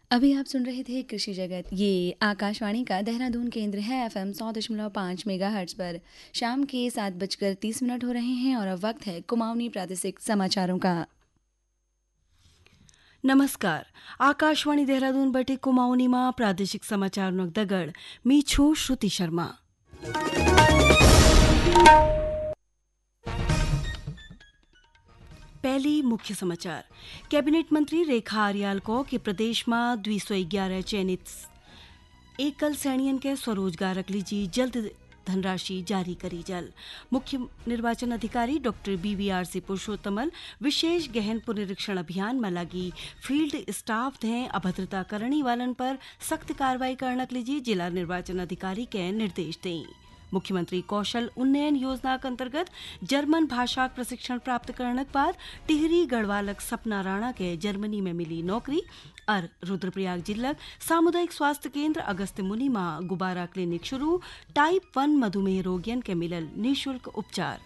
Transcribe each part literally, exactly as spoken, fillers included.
अभी आप सुन रहे थे कृषि जगत। ये आकाशवाणी का देहरादून केंद्र है। एफएम सौ दशमलव पाँच मेगा हर्ट्ज पर शाम के सात बजकर तीस मिनट हो रहे हैं और अब वक्त है कुमाऊनी प्रादेशिक समाचारों का। नमस्कार, आकाशवाणी देहरादून बटे कुमाऊनी में प्रादेशिक समाचार નો દગડ मी છું શ્રુતિ શર્મા। पहली मुख्य समाचार। कैबिनेट मंत्री रेखा आर्याल को कि प्रदेश में दो सौ ग्यारह चयनित एकल सैनियन के स्वरोजगार लीजी जल्द धनराशि जारी करी जल। मुख्य निर्वाचन अधिकारी doctor B V R C पुरुषोत्तमल विशेष गहन पुनरीक्षण अभियान में लगी फील्ड स्टाफ थे अभद्रता करने वालन पर सख्त कार्रवाई करने लीजी जिला निर्वाचन अधिकारी के निर्देश दें। मुख्यमंत्री कौशल उन्नयन योजना के अंतर्गत जर्मन भाषा प्रशिक्षण प्राप्त करने के बाद टिहरी गढ़वालक सपना राणा के जर्मनी में मिली नौकरी और रुद्रप्रयाग जिला सामुदायिक स्वास्थ्य केंद्र अगस्त मुनि में गुब्बारा क्लिनिक शुरू। टाइप वन मधुमेह रोगियन के मिलल निःशुल्क उपचार।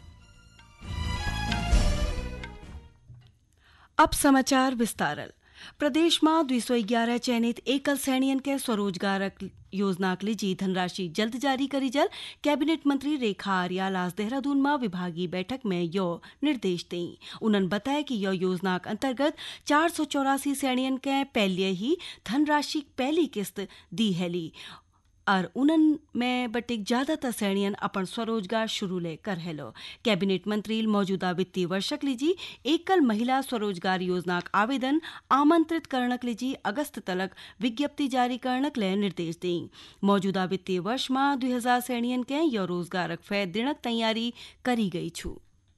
अब समाचार विस्तारल। प्रदेश में दो सौ ग्यारह चयनित एकल सैनियन के स्वरोजगार योजना के लिए धनराशि जल्द जारी करी जल। कैबिनेट मंत्री रेखा आर्याल आज देहरादून में विभागीय बैठक में यो निर्देश दें। उन्होंने बताया कि यह योजना के अंतर्गत चार सौ चौरासी सैनियन के पहले ही धनराशि पहली किस्त दी हैली और उनन में बटिक ज्यादातर सैनियन अपन स्वरोजगार शुरू ले कर हेलो। कैबिनेट मंत्री मौजूदा वित्तीय वर्षक लीजी एकल महिला स्वरोजगार योजना का आवेदन आमंत्रित करने लीजी अगस्त तलक विज्ञप्ति जारी करने ले निर्देश दें। मौजूदा वित्तीय वर्ष में दो हजार सैनियन के यह रोजगार फै दिनक तैयारी करी गई छू।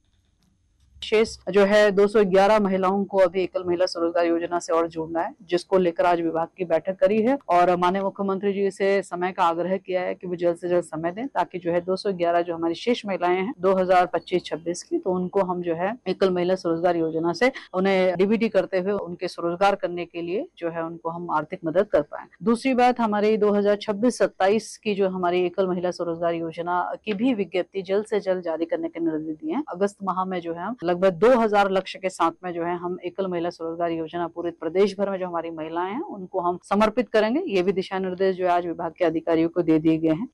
शेष जो है दो सौ ग्यारह महिलाओं को अभी एकल महिला स्वरोजगार योजना से और जोड़ना है, जिसको लेकर आज विभाग की बैठक करी है और माननीय मुख्यमंत्री जी से समय का आग्रह किया है कि वो जल्द से जल्द समय दें ताकि जो है दो सौ ग्यारह जो हमारी शेष महिलाएं हैं दो हजार पच्चीस छब्बीस की, तो उनको हम जो है एकल महिला स्वरोजगार योजना से उन्हें डीबीटी करते हुए उनके स्वरोजगार करने के लिए जो है उनको हम आर्थिक मदद कर पाए। दूसरी बात, हमारी दो हजार छब्बीस सत्ताईस की जो हमारी एकल महिला स्वरोजगार योजना की भी विज्ञप्ति जल्द से जल्द जारी करने के निर्देश दिए हैं। अगस्त माह में जो है हम लगभग दो हजार लक्ष्य के साथ में जो है हम एकल महिला स्वरोजगार योजना पूरे प्रदेश भर में जो हमारी महिलाएं हैं उनको हम समर्पित करेंगे। ये भी दिशा निर्देश जो है आज विभाग के अधिकारियों को दे दिए गए हैं।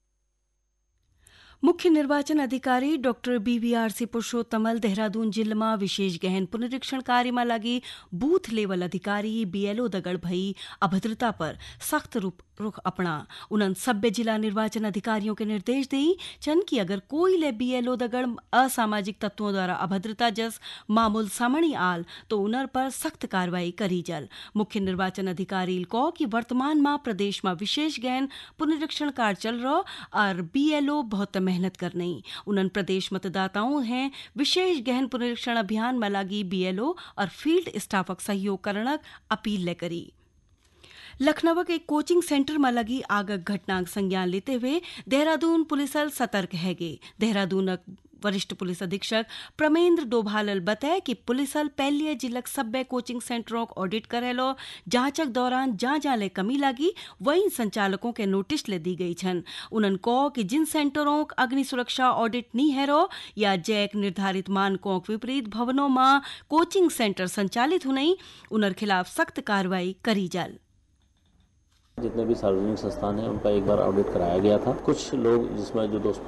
मुख्य निर्वाचन अधिकारी doctor B V R C पुरुषोत्तमल Dehradun जिले में विशेष गहन पुनरीक्षण कार्य में लगी बूथ लेवल अधिकारी बीएलओ दगड़ भई अभद्रता पर सख्त रूप रुख अपना। उन्होंने सभ्य जिला निर्वाचन अधिकारियों के निर्देश दी छन कि अगर कोई ले बीएलओ दगड़ असामाजिक तत्वों द्वारा अभद्रता जस मामूल सामने आल तो उनर पर सख्त कार्रवाई करी जल। मुख्य निर्वाचन अधिकारी को कि वर्तमान में प्रदेश में विशेष गहन पुनरीक्षण कार्य चल रहा और बीएलओ बहुत मेहनत करनी। उन्होंने प्रदेश मतदाताओं हैं विशेष गहन पुनरीक्षण अभियान में लगी बीएलओ और फील्ड स्टाफक सहयोग करने अपील ले करी। लखनऊ के एक कोचिंग सेंटर में लगी आग घटना संज्ञान लेते हुए देहरादून पुलिस सतर्क है गे। देहरादून वरिष्ठ पुलिस अधीक्षक प्रमेंद्र डोभाल बताया कि पुलिस पहले जिलक सब्बे कोचिंग सेंटरों को ऑडिट करेलो। जांचक दौरान जहां जहां ले कमी लगी वहीं संचालकों के नोटिस ले दी गई छन। उन्होंने कहो कि जिन सेंटरों को अग्नि सुरक्षा ऑडिट नहीं है रो या जैक निर्धारित मानकों के विपरीत भवनों में कोचिंग सेंटर संचालित होने उनर खिलाफ सख्त कार्रवाई करी जाल। जितने भी सार्वजनिक संस्थान हैं उनका एक बार ऑडिट कराया गया था। कुछ लोग जिसमें जो दोस्त